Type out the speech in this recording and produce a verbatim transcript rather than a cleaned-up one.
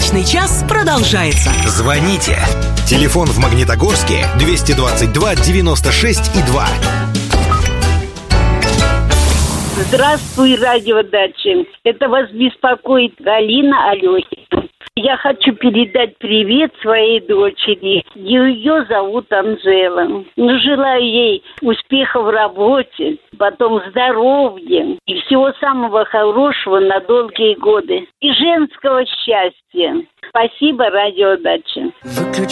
Брачный час продолжается. Звоните. Телефон в Магнитогорске двести двадцать два девяносто шесть и два. Здравствуй, радиодача. Это вас беспокоит Галина Алехина. Я хочу передать привет своей дочери. Ее зовут Анжела. Ну, желаю ей успеха в работе, потом здоровья и всего самого хорошего на долгие годы. И женского счастья. Спасибо, радиодача.